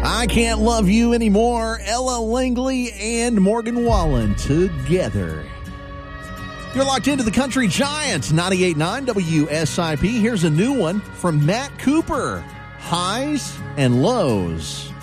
I Can't Love You Anymore, Ella Langley and Morgan Wallen together. You're locked into the Country Giants, 98.9 WSIP. Here's a new one from Matt Cooper, Highs and Lows.